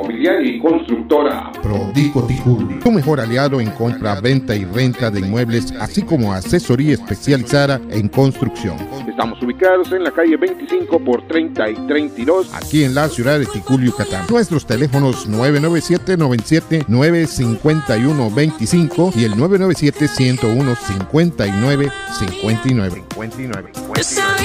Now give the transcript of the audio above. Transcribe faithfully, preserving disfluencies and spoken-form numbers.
inmobiliaria y constructora. Prodico Ticuli, tu mejor aliado en compra, venta y renta de inmuebles, así como asesoría especializada en construcción. Estamos ubicados en la calle veinticinco por treinta y treinta y dos, aquí en la ciudad de Ticuli, Yucatán. Nuestros teléfonos nueve nueve siete, noventa y siete, nueve cinco uno, veinticinco y el nueve nueve siete, ciento uno, cincuenta y nueve cincuenta y nueve.